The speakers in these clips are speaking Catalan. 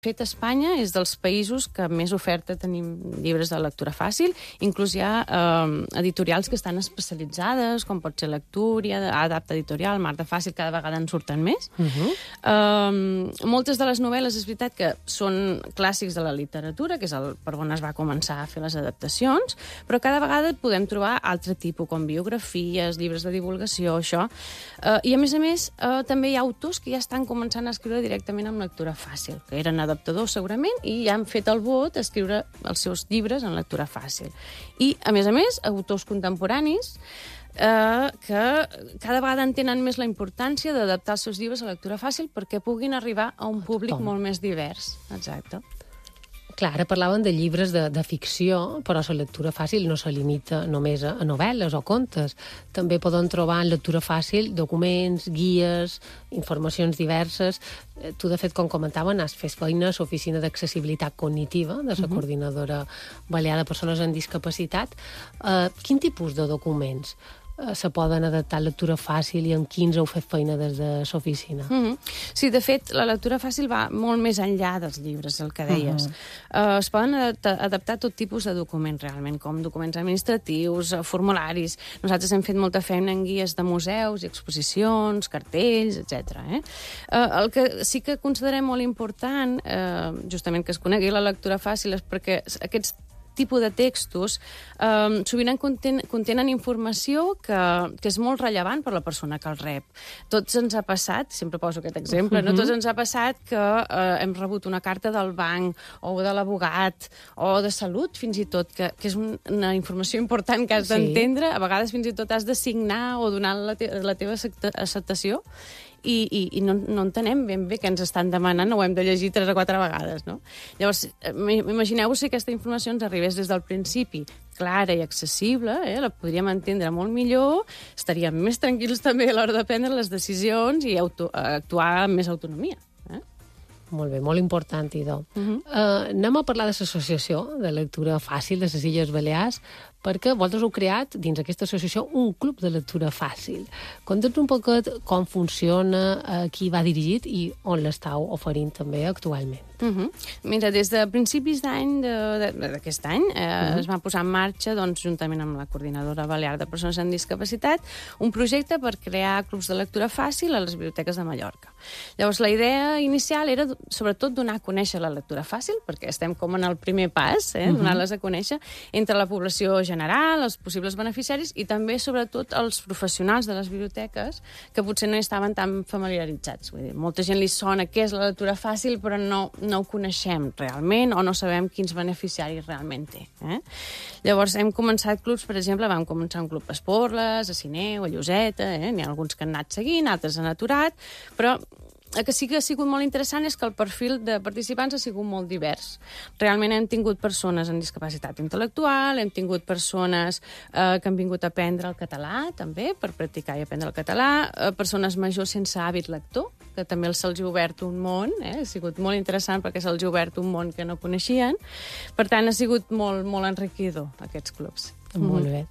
fet, Espanya és dels països que més oferta tenim llibres de lectura fàcil. Inclús hi ha editorials que estan especialitzades, com pot ser Lectúria, Adapta Editorial, Mar de Fàcil, cada vegada en surten més. Moltes de les novel·les, és veritat que són clàssics de la literatura, que és per on es va començar a fer les adaptacions, però cada vegada podem trobar altre tipus, com biografies, llibres de divulgació, això. I, a més, també hi ha autors que ja estan començant a escriure directament amb lectura fàcil, que eren adaptadors segurament, i ja han fet el vot a escriure els seus llibres en lectura fàcil. I, a més, autors contemporanis que cada vegada entenen més la importància d'adaptar els seus llibres a lectura fàcil perquè puguin arribar a un públic molt més divers. Exacte. Clar, ara parlaven de llibres de ficció, però la lectura fàcil no se limita només a novel·les o contes. També poden trobar en lectura fàcil documents, guies, informacions diverses. Tu, de fet, com comentaven, has fet feina a l'Oficina d'Accessibilitat Cognitiva de la Coordinadora Balear de Persones amb Discapacitat. Quin tipus de documents se poden adaptar a lectura fàcil i amb quins heu fet feina des de l'oficina? Sí, de fet, la lectura fàcil va molt més enllà dels llibres, el que deies. Es poden adaptar tot tipus de documents, realment, com documents administratius, formularis. Nosaltres hem fet molta feina en guies de museus i exposicions, cartells, etc. El que sí que considerem molt important, justament que es conegui la lectura fàcil, és perquè aquests tipus de textos sovint contenen informació que és molt rellevant per la persona que el rep. Tots ens ha passat, sempre poso aquest exemple, no? Tots ens ha passat que hem rebut una carta del banc o de l'abogat o de salut, fins i tot, que és una informació important que has d'entendre, a vegades fins i tot has de signar o donar la teva acceptació, i no entenem ben bé què ens estan demanant, ho hem de llegir 3 o 4 vegades, no? Llavors, imagineu-vos si aquesta informació ens arribés des del principi clara i accessible, la podríem entendre molt millor, estaríem més tranquils també a l'hora de prendre les decisions i actuar amb més autonomia. Molt bé, molt important, idò. Anem a parlar de l'associació de lectura fàcil de les Illes Balears, perquè vosaltres heu creat, dins aquesta associació, un club de lectura fàcil. Conta'ns un poquet com funciona, a qui va dirigit i on l'estàu oferint també actualment. Mira, des de principis d'any d'aquest any es va posar en marxa, juntament amb la Coordinadora Balear de Persones amb Discapacitat, un projecte per crear clubs de lectura fàcil a les biblioteques de Mallorca. Llavors, la idea inicial era, sobretot, donar a conèixer la lectura fàcil, perquè estem com en el primer pas, donar-les a conèixer entre la població general, els possibles beneficiaris i també, sobretot, els professionals de les biblioteques que potser no estaven tan familiaritzats. Vull dir, molta gent li sona què és la lectura fàcil, però no ho coneixem realment o no sabem quins beneficiaris realment té. Llavors, hem començat clubs, per exemple, vam començar un club a Esporles, a Sineu, a Lloseta, n'hi ha alguns que han anat seguint, altres han aturat, però el que sí que ha sigut molt interessant és que el perfil de participants ha sigut molt divers. Realment hem tingut persones amb discapacitat intel·lectual, hem tingut persones que han vingut a aprendre el català, també, per practicar i aprendre el català, persones majors sense hàbit lector, que també se'ls ha obert un món, ha sigut molt interessant perquè se'ls ha obert un món que no coneixien. Per tant, ha sigut molt, molt enriquidor, aquests clubs. Molt bé.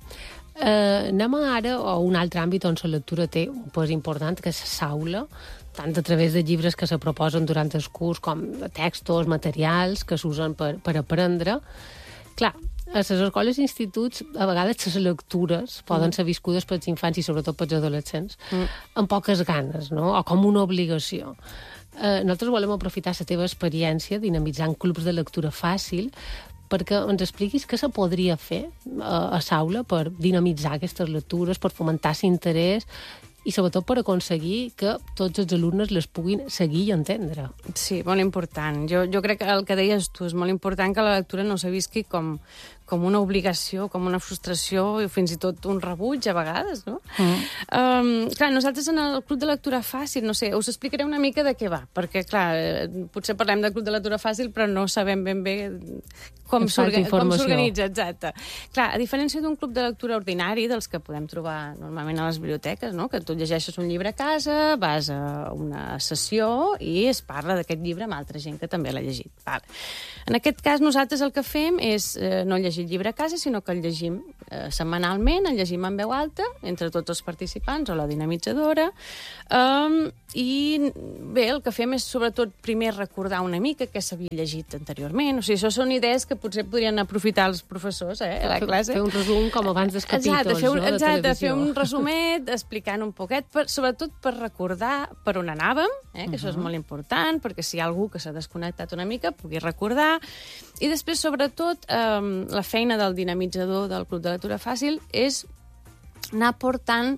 Anem ara a un altre àmbit on la lectura té un pes important, que és l'aula, tant a través de llibres que se proposen durant el curs com textos, materials que s'usen per aprendre. Clar, a les escoles i instituts, a vegades les lectures poden ser viscudes pels infants i sobretot pels adolescents amb poques ganes, no? O com una obligació. Nosaltres volem aprofitar la teva experiència dinamitzant clubs de lectura fàcil perquè ens expliquis què se podria fer a l'aula per dinamitzar aquestes lectures, per fomentar l'interès i sobretot per aconseguir que tots els alumnes les puguin seguir i entendre. Sí, molt important. Jo crec que el que deies tu és molt important, que la lectura no se visqui com una obligació, com una frustració i fins i tot un rebuig a vegades, no? Clar, nosaltres en el Club de Lectura Fàcil, no sé, us explicaré una mica de què va, perquè, clar, potser parlem de Club de Lectura Fàcil, però no sabem ben bé com s'organitza, exacte. Clar, a diferència d'un club de lectura ordinari, dels que podem trobar normalment a les biblioteques, no? Que tu llegeixes un llibre a casa, vas a una sessió i es parla d'aquest llibre amb altra gent que també l'ha llegit. En aquest cas, nosaltres el que fem és no llegir el llibre a casa, sinó que el llegim setmanalment, el llegim en veu alta, entre tots els participants, o la dinamitzadora, i bé, el que fem és sobretot primer recordar una mica què s'havia llegit anteriorment. O sigui, això són idees que potser podrien aprofitar els professors a la classe. Fer un resum com abans dels capítols, de televisió. Fer un resumet explicant un poquet, sobretot per recordar per on anàvem, que això és molt important, perquè si hi ha algú que s'ha desconnectat una mica pugui recordar. I després, sobretot, la feina del dinamitzador del Club de Lectura Fàcil és anar portant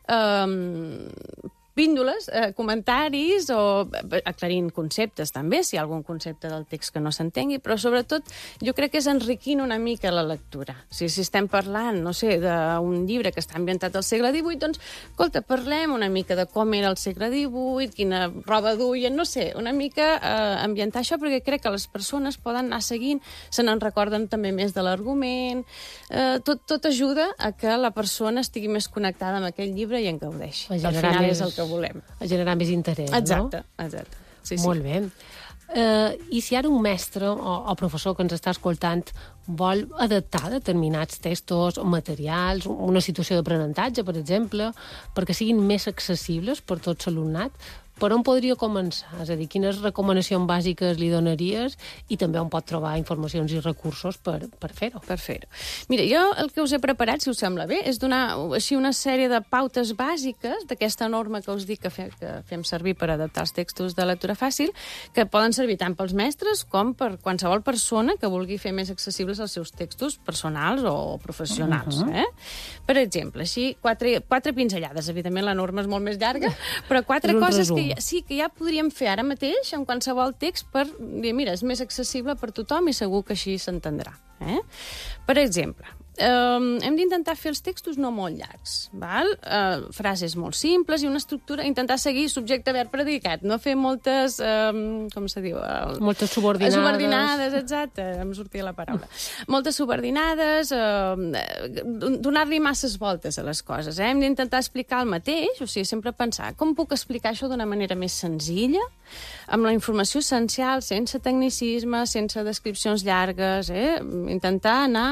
píndoles, comentaris o aclarint conceptes també, si hi ha algun concepte del text que no s'entengui, però sobretot jo crec que és enriquint una mica la lectura. Si estem parlant, no sé, d'un llibre que està ambientat al segle XVIII, doncs, escolta, parlem una mica de com era el segle XVIII, quina roba duien, no sé, una mica ambientar això, perquè crec que les persones poden anar seguint, se n'en recorden també més de l'argument, tot ajuda a que la persona estigui més connectada amb aquell llibre i en gaudeixi. Al final és el que volem. A generar més interès, exacte, no? Exacte. Sí, molt bé. I si ara un mestre o professor que ens està escoltant vol adaptar determinats textos o materials, una situació d'aprenentatge, per exemple, perquè siguin més accessibles per tot l'alumnat, per on podria començar? És a dir, quines recomanacions bàsiques li donaries i també on pot trobar informacions i recursos per fer-ho? Per fer-ho. Mira, jo el que us he preparat, si us sembla bé, és donar així una sèrie de pautes bàsiques d'aquesta norma que us dic que fem servir per adaptar els textos de lectura fàcil, que poden servir tant pels mestres com per qualsevol persona que vulgui fer més accessibles els seus textos personals o professionals. Per exemple, així, quatre pinzellades. Evidentment, la norma és molt més llarga, però quatre coses que ja podríem fer ara mateix en qualsevol text per dir, mira, és més accessible per tothom i segur que així s'entendrà. Per exemple, hem d'intentar fer els textos no molt llargs, val? Frases molt simples i una estructura, intentar seguir subjecte, verb, predicat, no fer moltes, com se diu? Moltes subordinades. Subordinades, exacte, em sortia la paraula. Moltes subordinades, donar-li masses voltes a les coses. Hem d'intentar explicar el mateix, o sigui, sempre pensar com puc explicar això d'una manera més senzilla, amb la informació essencial, sense tecnicisme, sense descripcions llargues, intentar anar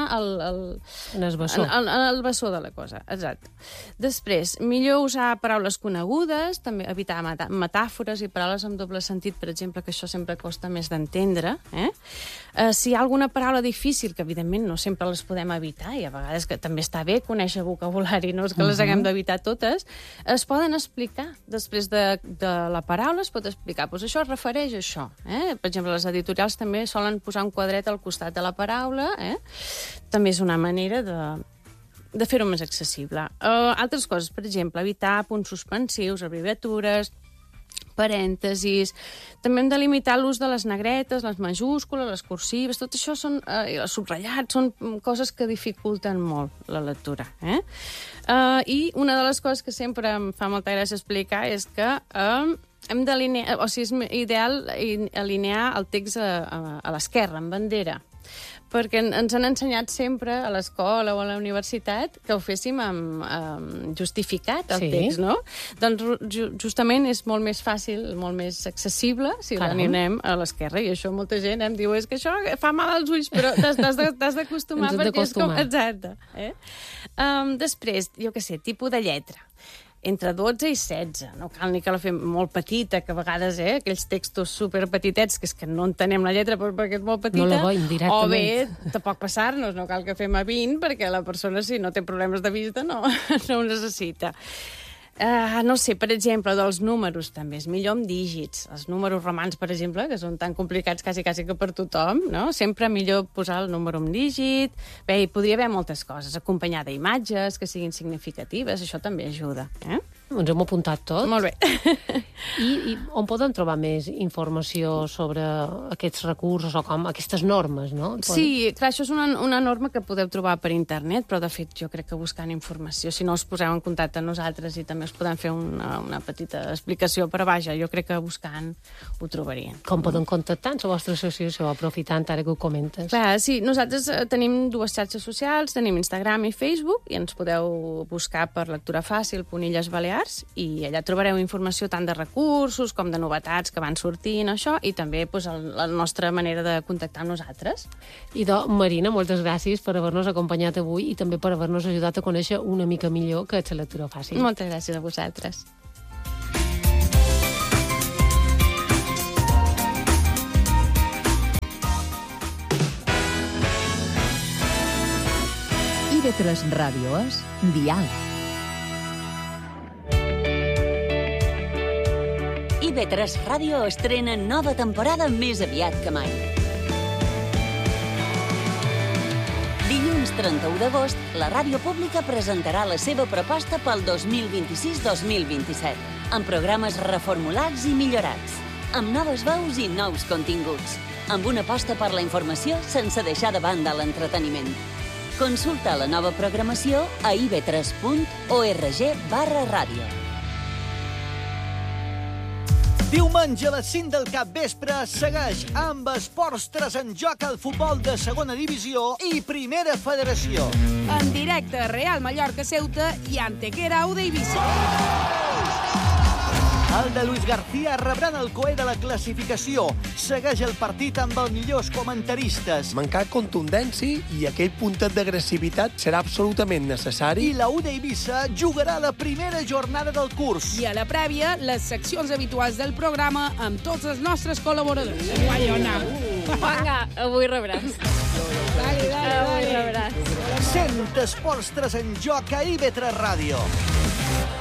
al bessó de la cosa, exacte. Després, millor usar paraules conegudes, també evitar metàfores i paraules amb doble sentit, per exemple, que això sempre costa més d'entendre. Si hi ha alguna paraula difícil, que evidentment no sempre les podem evitar, i a vegades que també està bé conèixer vocabulari, no és que les haguem d'evitar totes, es poden explicar. Després de la paraula es pot explicar, doncs això es refereix a això. Per exemple, les editorials també solen posar un quadret al costat de la paraula, també és una manera de fer-ho més accessible. Altres coses, per exemple, evitar punts suspensius, abreviatures, parèntesis. També hem de limitar l'ús de les negretes, les majúscules, les cursives, tot això són, els subratllats, són coses que dificulten molt la lectura. I una de les coses que sempre em fa molta gràcia explicar és que hem d'alinear, o sigui, és ideal alinear el text a l'esquerra, en bandera, perquè ens han ensenyat sempre a l'escola o a la universitat que ho féssim justificat, el text, no? Doncs justament és molt més fàcil, molt més accessible si l'anem a l'esquerra, i això molta gent em diu, és que això fa mal als ulls, però t'has d'acostumar perquè és com... Exacte. Després, jo què sé, tipus de lletra. Entre 12 i 16. No cal ni que la fem molt petita, que a vegades, aquells textos superpetitets, que és que no entenem la lletra perquè és molt petita. No la veiem directament. O bé, tampoc passar-nos, no cal que fem a 20, perquè la persona, si no té problemes de vista, no ho necessita. No sé, per exemple, dels números també és millor amb dígits. Els números romans, per exemple, que són tan complicats quasi que per tothom, no? Sempre millor posar el número amb dígit. Bé, hi podria haver moltes coses, acompanyar d'imatges que siguin significatives, això també ajuda. Ens hem apuntat tot. Molt bé. I on poden trobar més informació sobre aquests recursos o com aquestes normes, no? Sí, clar, això és una norma que podeu trobar per internet, però de fet jo crec que buscant informació, si no us poseu en contacte amb nosaltres i també us podem fer una petita explicació, però vaja, jo crec que buscant ho trobarien. Com poden contactar amb la vostra associació, aprofitant ara que ho comentes? Clar, sí, nosaltres tenim dues xarxes socials, tenim Instagram i Facebook, i ens podeu buscar per Lectura Fàcil, Illes Balears, esports, i allà trobareu informació tant de recursos com de novetats que van sortint, això, i també la nostra manera de contactar amb nosaltres. Marina, moltes gràcies per haver-nos acompanyat avui i també per haver-nos ajudat a conèixer una mica millor que és la lectura fàcil. Moltes gràcies a vosaltres. IB3 Ràdio és Dial. IB3 Ràdio estrena nova temporada més aviat que mai. Dilluns 31 d'agost, la ràdio pública presentarà la seva proposta pel 2026-2027, amb programes reformulats i millorats, amb noves veus i nous continguts, amb una aposta per la informació sense deixar de banda l'entreteniment. Consulta la nova programació a ib3.org/ràdio. Diumenge a les 5 del capvespre segueix amb Esports 3 en joc al futbol de segona divisió i primera federació. En directe, Real Mallorca Ceuta i Antequera Auda Eivissa. El de Luis García rebran el coet de la classificació. Segueix el partit amb els millors comentaristes. Mancar contundència i aquell puntet d'agressivitat serà absolutament necessari. I la UD Eivissa jugarà la primera jornada del curs. I a la prèvia, les seccions habituals del programa amb tots els nostres col·laboradors. Guaiona! Vinga, avui rebràs. Avui rebràs. Sent Esports 3 en joc a IB3 Ràdio.